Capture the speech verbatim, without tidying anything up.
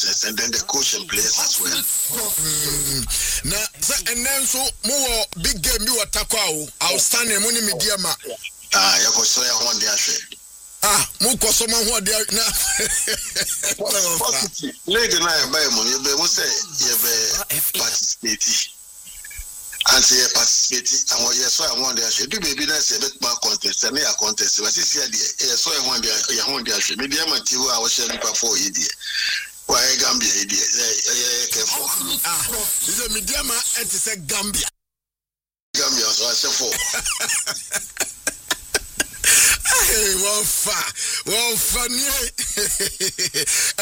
nonsense, and then the coach and players as well. Now, and then so more big game you attack outstanding money media ma. Ah, you go so ya one day share. Ah, mo ko so ma ho de na. Lady na buy money, you be say you be participate. And say participate and what you saw I want there should do baby na say bet more contest and ya contest what is here there you saw I want there you want there should media material I was sharing before you there why Gambia there eh careful ah this is media man and say Gambia Gambia so I say for hey one fa one fa